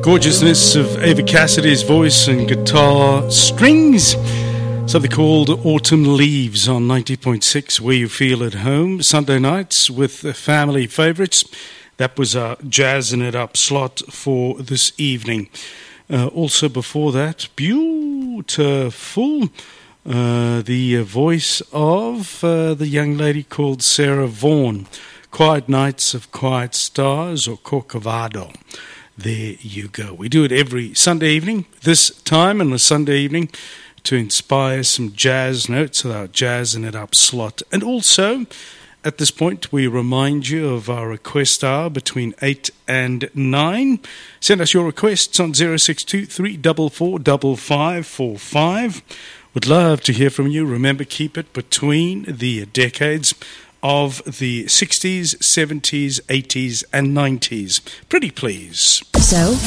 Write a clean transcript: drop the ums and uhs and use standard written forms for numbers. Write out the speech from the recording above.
Gorgeousness of Ava Cassidy's voice and guitar strings. Something called Autumn Leaves on 90.6, where you feel at home. Sunday nights with the family favourites. That was our Jazzing It Up slot for this evening. Also before that, beautiful. The voice of the young lady called Sarah Vaughan. Quiet Nights of Quiet Stars, or Corcovado. There you go. We do it every Sunday evening, this time on a Sunday evening, to inspire some jazz notes with our Jazzing It Up slot. And also, at this point, we remind you of our request hour between 8 and 9. Send us your requests on 062 344 5545. Would love to hear from you. Remember, keep it between the decades of the 60s, 70s, 80s and 90s. Pretty please. So,